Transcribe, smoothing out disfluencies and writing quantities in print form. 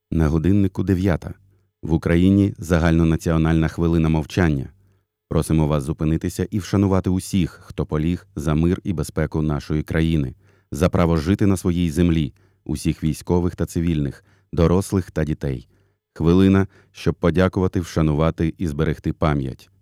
На годиннику 9. В Україні загальнонаціональна хвилина мовчання. Просимо вас зупинитися і вшанувати усіх, хто поліг за мир і безпеку нашої країни, за право жити на своїй землі, усіх військових та цивільних, дорослих та дітей. Хвилина, щоб подякувати, вшанувати і зберегти пам'ять.